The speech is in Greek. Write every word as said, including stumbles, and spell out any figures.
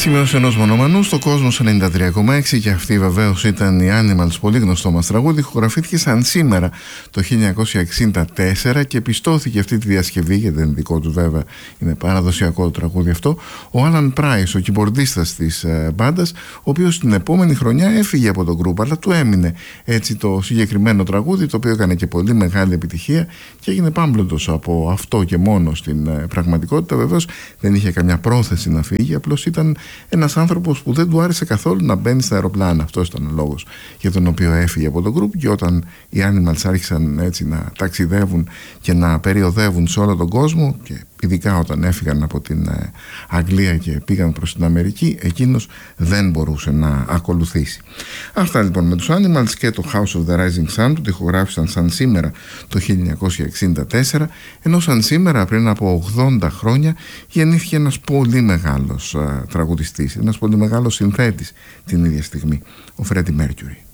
Σημείωση ενός μονομανού στο Κόσμος ενενήντα τρία κόμμα έξι, και αυτή βεβαίως ήταν η Animals, πολύ γνωστό μας τραγούδι. Ηχογραφήθηκε σαν σήμερα το χίλια εννιακόσια εξήντα τέσσερα και πιστώθηκε αυτή τη διασκευή, γιατί δεν είναι δικό του βέβαια, είναι παραδοσιακό το τραγούδι αυτό, ο Άλαν Πράις, ο κιμπορντίστας της ε, μπάντας, ο οποίος την επόμενη χρονιά έφυγε από τον γκρουπ, αλλά του έμεινε έτσι το συγκεκριμένο τραγούδι, το οποίο έκανε και πολύ μεγάλη επιτυχία και έγινε πάμπλωτος από αυτό και μόνο στην ε, πραγματικότητα. Βεβαίως δεν είχε καμιά πρόθεση να φύγει, απλώς ήταν ένας άνθρωπος που δεν του άρεσε καθόλου να μπαίνει στα αεροπλάνα. Αυτός ήταν ο λόγος για τον οποίο έφυγε από τον γκρουπ. Και όταν οι Animals άρχισαν έτσι να ταξιδεύουν και να περιοδεύουν σε όλο τον κόσμο, και ειδικά όταν έφυγαν από την Αγγλία και πήγαν προς την Αμερική, εκείνος δεν μπορούσε να ακολουθήσει. Αυτά λοιπόν με τους Animals και το House of the Rising Sun, που το ηχογράφησαν σαν σήμερα το χίλια εννιακόσια εξήντα τέσσερα, ενώ σαν σήμερα πριν από ογδόντα χρόνια γεννήθηκε ένας πολύ μεγάλος α, τραγουδιστής, ένας πολύ μεγάλος συνθέτης την ίδια στιγμή, ο Freddie Mercury.